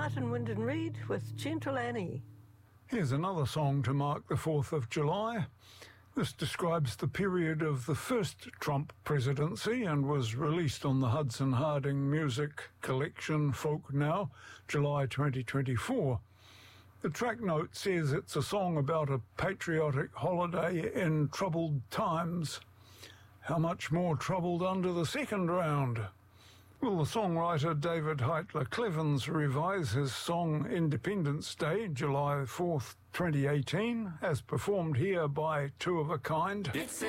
Martin Wyndon Reid with Gentle Annie. Here's another song to mark the 4th of July. This describes the period of the first Trump presidency and was released on the Hudson Harding music collection Folk Now, July 2024. The track note says it's a song about a patriotic holiday in troubled times. How much more troubled under the second round? Will the songwriter David Heitler Clevens revise his song Independence Day, July 4th, 2018, as performed here by Two of a Kind?